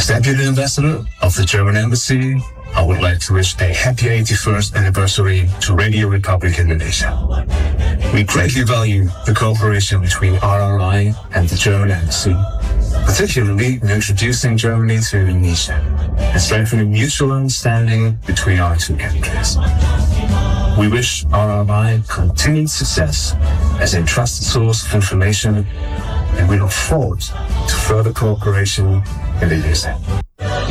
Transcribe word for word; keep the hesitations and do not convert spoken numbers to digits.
As Deputy Ambassador of the German Embassy, I would like to wish a happy eighty-first anniversary to Radio Republic Indonesia. We greatly value the cooperation between R R I and the German Embassy, particularly in introducing Germany to Indonesia and strengthening mutual understanding between our two countries. We wish R R I continued success as a trusted source of information, and we look forward to further cooperation in the years ahead.